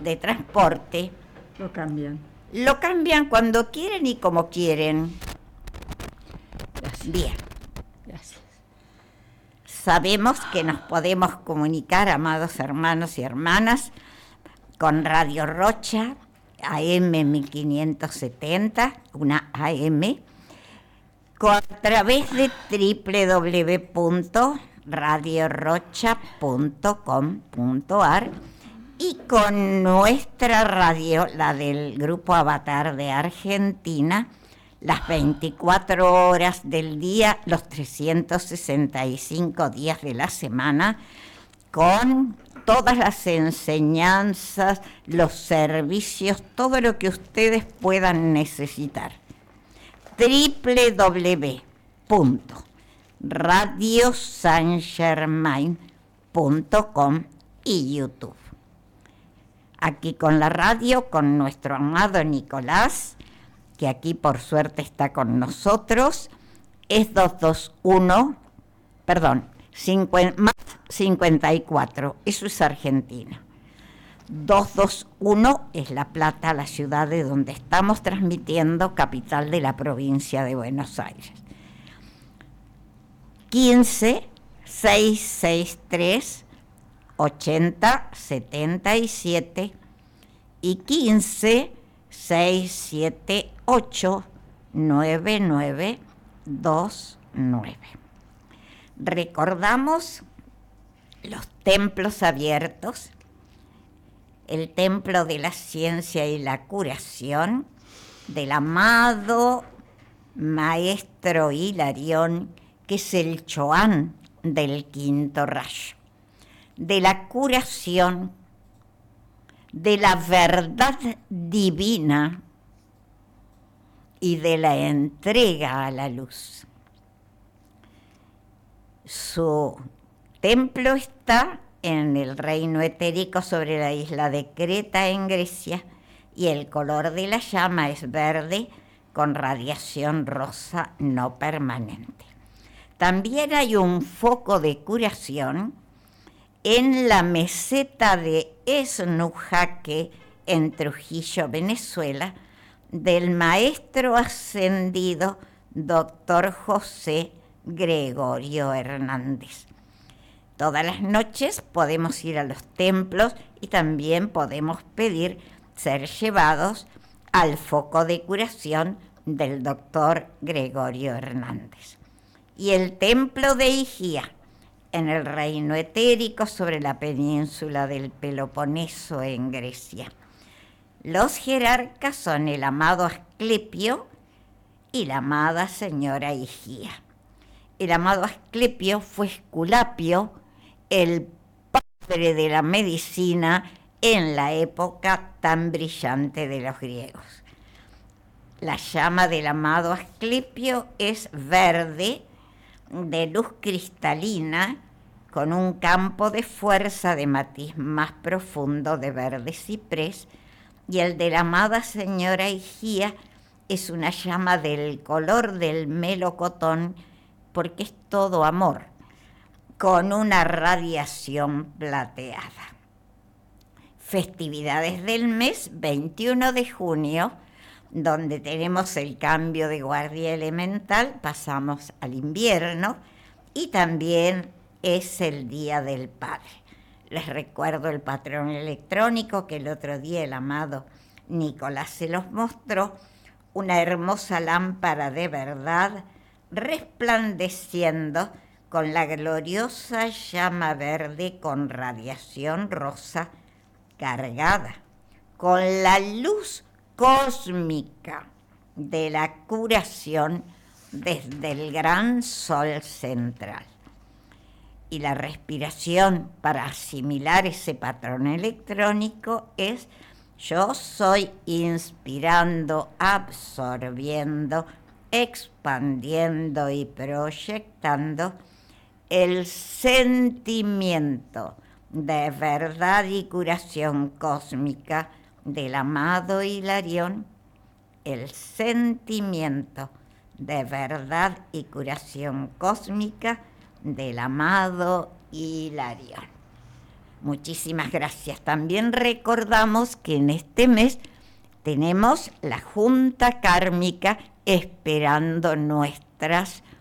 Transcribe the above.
de transporte Lo cambian cuando quieren y como quieren. Gracias. Bien. Gracias. Sabemos que nos podemos comunicar, amados hermanos y hermanas, con Radio Rocha, AM 1570, una AM, a través de www.radiorocha.com.ar y con nuestra radio, la del Grupo Avatar de Argentina, las 24 horas del día, los 365 días de la semana, con todas las enseñanzas, los servicios, todo lo que ustedes puedan necesitar. www.radiosangermain.com y YouTube. Aquí con la radio, con nuestro amado Nicolás, que aquí por suerte está con nosotros, es 221, más 54, eso es Argentina. 221 es La Plata, la ciudad de donde estamos transmitiendo, capital de la provincia de Buenos Aires. 15 663 80 77 y 15 678 9929. Recordamos los templos abiertos, el templo de la ciencia y la curación del amado maestro Hilarión, que es el Choán del quinto rayo, de la curación, de la verdad divina y de la entrega a la luz. Su templo está en el reino etérico sobre la isla de Creta en Grecia y el color de la llama es verde con radiación rosa no permanente. También hay un foco de curación en la meseta de Esnujaque, en Trujillo, Venezuela, del maestro ascendido Dr. José Gregorio Hernández. Todas las noches podemos ir a los templos y también podemos pedir ser llevados al foco de curación del doctor Gregorio Hernández. Y el templo de Higía, en el reino etérico sobre la península del Peloponeso en Grecia. Los jerarcas son el amado Asclepio y la amada señora Higía. El amado Asclepio fue Esculapio, el padre de la medicina en la época tan brillante de los griegos. La llama del amado Asclepio es verde, de luz cristalina, con un campo de fuerza de matiz más profundo de verde ciprés, y el de la amada señora Higía es una llama del color del melocotón, porque es todo amor, con una radiación plateada. Festividades del mes 21 de junio, donde tenemos el cambio de guardia elemental, pasamos al invierno, y también es el Día del Padre. Les recuerdo el patrón electrónico que el otro día el amado Nicolás se los mostró, una hermosa lámpara de verdad resplandeciendo con la gloriosa llama verde con radiación rosa cargada, con la luz cósmica de la curación desde el gran sol central. Y la respiración para asimilar ese patrón electrónico es: yo soy inspirando, absorbiendo, expandiendo y proyectando el sentimiento de verdad y curación cósmica del amado Hilarión, el sentimiento de verdad y curación cósmica del amado Hilarión. Muchísimas gracias. También recordamos que en este mes tenemos la Junta Kármica esperando nuestras